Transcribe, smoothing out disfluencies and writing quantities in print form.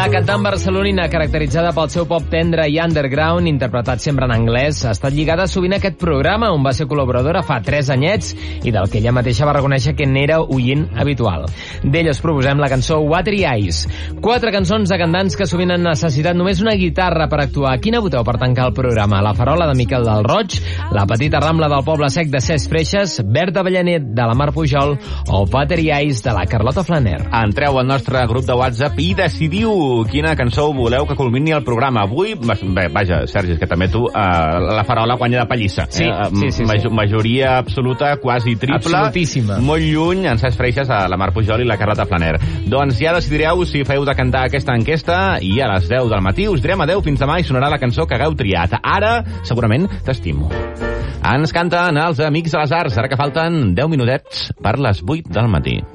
La cantant barcelonina, caracteritzada pel seu pop tendre i underground, interpretat sempre en anglès, ha estat lligada sovint a aquest programa, on va ser col·laboradora fa 3 anyets i del que ella mateixa va reconèixer que n'era oient habitual. D'ella us proposem la cançó Watery Eyes. 4 cançons de cantants que sovint han necessitat només una guitarra per actuar. Quina voteu per tancar el programa? La Farola de Miquel del Roig, La petita Rambla del Poble Sec de Cesc Freixas, Verd Avellanet de la Mar Pujol o Watery Eyes de la Carlota Flaner. Entreu al nostre grup de WhatsApp i decidiu quina cançó voleu que culmini el programa. Avui, bé, vaja, Sergi, és que també tu, la Farola guanya de pallissa. Sí. Majoria absoluta, quasi triple. Absolutíssima. Molt lluny, en Cesc Freixas, a la Mar Pujol i la Carlota Flaner. Doncs ja decidireu si feu de cantar aquesta enquesta i a les 10 del matí us direm adeu fins demà i sonarà la cançó que hagueu triat. Ara, segurament, t'estimo. Ens canten els Amics de les Arts, ara que falten 10 minutets per les 8 del matí.